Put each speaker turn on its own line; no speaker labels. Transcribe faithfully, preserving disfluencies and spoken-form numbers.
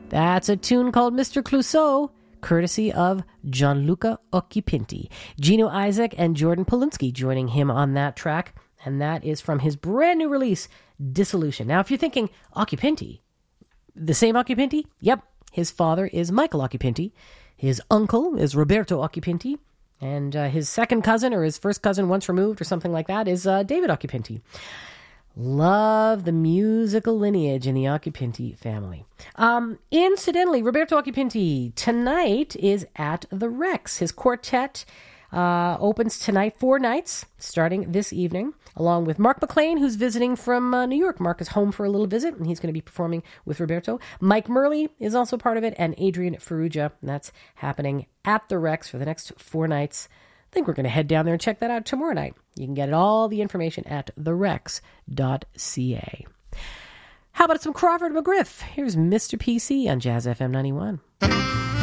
That's a tune called Mister Clouseau, courtesy of Gianluca Occhipinti. Gino Isaac and Jordan Polinsky joining him on that track, and that is from his brand new release, Dissolution. Now, if you're thinking, Occhipinti, the same Occhipinti? Yep, his father is Michael Occhipinti. His uncle is Roberto Occhipinti. And uh, his second cousin, or his first cousin once removed, or something like that, is uh, David Occhipinti. Love the musical lineage in the Occhipinti family. Um, incidentally, Roberto Occhipinti tonight is at the Rex. His quartet uh, opens tonight, four nights, starting this evening, along with Mark McLean, who's visiting from uh, New York. Mark is home for a little visit, and he's going to be performing with Roberto. Mike Murley is also part of it, and Adrian Ferrugia. And that's happening at the Rex for the next four nights. I think we're going to head down there and check that out tomorrow night. You can get all the information at the rex dot c a. How about some Crawford McGriff? Here's Mister P C on Jazz F M ninety-one.